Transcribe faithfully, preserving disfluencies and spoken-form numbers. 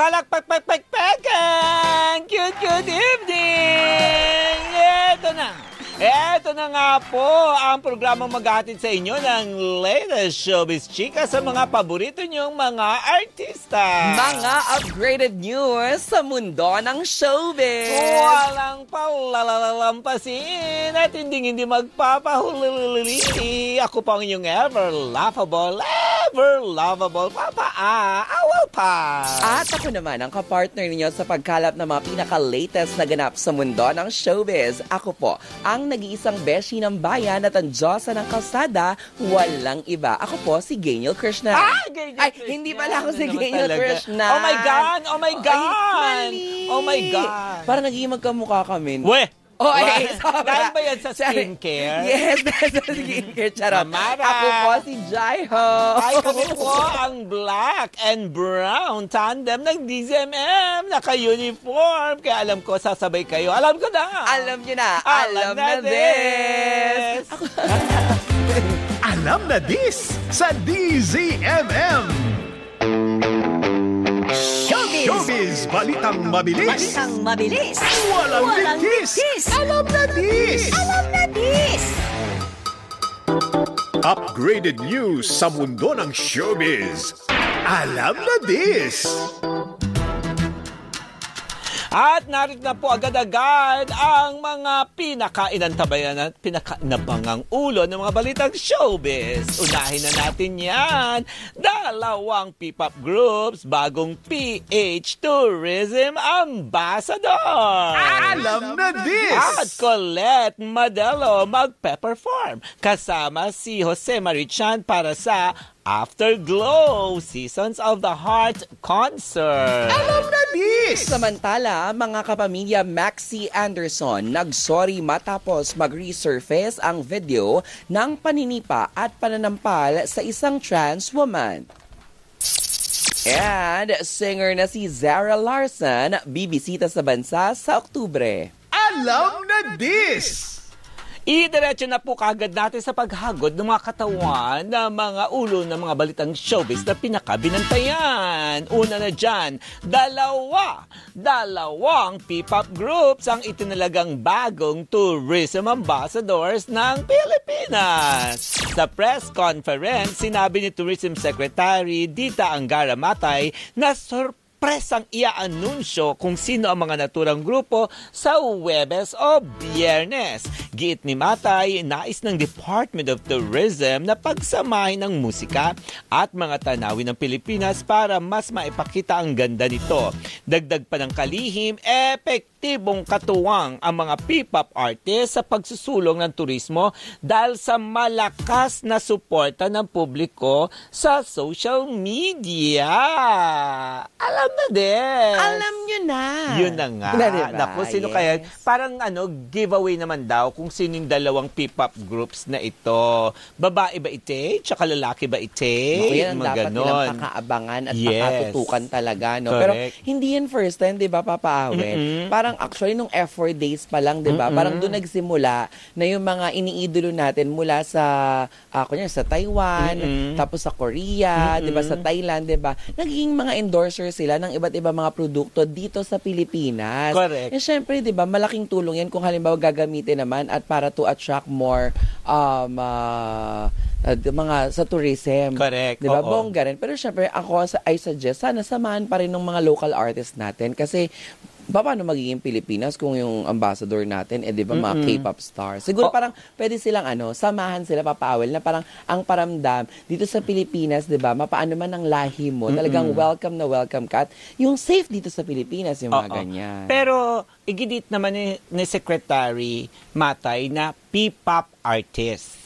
Palakpakpakpakpakan! Good, good evening! Eto na! Eto na nga po ang programang maghahatid sa inyo ng latest showbiz chika sa mga paborito niyong mga artista. Mga upgraded news sa mundo ng showbiz. Walang palalalampasin at hindi hindi magpapahulili. Ako pa ang inyong ever laughable, ever lovable Papa A. Awal pa. At ako naman ang kapartner ninyo sa pagkalap ng mga pinaka-latest na ganap sa mundo ng showbiz. Ako po ang nag-iisang beshi ng bayan at ang Diyosa ng kalsada, walang iba. Ako po si Gaynil Krishna. Ah, Gaynil Ay, Krishna. hindi pala ako si Ano naman Gaynil talaga? Krishna. Oh my God! Oh my God! Ay, mali. Oh my God! Parang naging magkamukha kami. We! Oh, ay, sobra. Dahil ba yan sa skincare? Yes, dahil sa skincare. Charot. Mamara. Ako po si Jaiho. Ay, kami po ang black and brown tandem ng D Z M M. Naka-uniform. Kaya alam ko, sasabay kayo. Alam ko na. Alam nyo na. Alam Alam, na na this. this. Alam na this sa D Z M M. Showbiz! Showbiz! Balitang mabilis! Balitang mabilis! Walang Walang ligtis! ligtis! Alam na this! Alam na this! Upgraded news sa mundo ng showbiz. Alam na this! At narito na po agad-agad ang mga pinaka-inantabayan at pinaka-inabangang ulo ng mga balitang showbiz. Unahin na natin yan. Dalawang P-pop groups, bagong P H Tourism Ambassador. Alam na this! At Colette Madelo magpe-perform kasama si Jose Marichan para sa Afterglow Seasons of the Heart concert. Alam na this! Samantala, mga kapamilya Maxi Anderson nagsorry matapos mag-resurface ang video ng paninipa at pananampal sa isang trans woman. And singer na si Zara Larsson bibisita sa bansa sa Oktubre. Alam na this! Idiretso na po kagad natin sa paghagod ng mga katawan ng mga ulo ng mga balitang showbiz na pinakabinantayan. Una na dyan, dalawa, dalawang P-pop groups ang itinalagang bagong tourism ambassadors ng Pilipinas. Sa press conference, sinabi ni Tourism Secretary Dita Angara Matay na surprise presang ia-anunsyo kung sino ang mga naturang grupo sa Huwebes o Biyernes. Giit ni Matay, nais ng Department of Tourism na pagsamahin ng musika at mga tanawin ng Pilipinas para mas maipakita ang ganda nito. Dagdag pa ng kalihim, epektibong katuwang ang mga P-pop artists sa pagsusulong ng turismo dahil sa malakas na suporta ng publiko sa social media. Alam na din. Alam nyo na. Yun na nga. Na, diba? Naku, sino Yes. kaya? Parang ano, giveaway naman daw kung sino yung dalawang P-pop groups na ito. Babae ba ite? Tsaka lalaki ba ite? Naku, yan ang Mga dapat ganon. nilang pakaabangan at Yes. pakatutukan talaga. No? Correct. Pero hindi yan first time, di ba, Papa Awen? Mm-mm. Parang actually, nung F four days pa lang, di ba? Mm-mm. Parang doon nagsimula na yung mga iniidolo natin mula sa, uh, kunya, sa Taiwan, Mm-mm. tapos sa Korea, Mm-mm. di ba, sa Thailand, di ba? Naging mga endorser sila ng iba't ibang mga produkto dito sa Pilipinas. Correct. Eh, syempre, di ba, malaking tulong yan kung halimbawa gagamitin naman at para to attract more um, uh, uh, mga sa tourism. Correct. Di ba? Oo. Bongga rin. Pero syempre, ako, sa- I suggest, sana samahan pa rin ng mga local artists natin kasi ba, paano magiging Pilipinas kung yung ambassador natin, eh di ba, mga K-pop stars? Siguro Oh. parang pwede silang ano, samahan sila, papaawal, na parang ang paramdam dito sa Pilipinas, di ba, mapaano man ang lahi mo, talagang welcome na welcome ka. At yung safe dito sa Pilipinas, yung mga Oo. ganyan. Pero igidit naman ni, ni Secretary Matay na P-pop artist.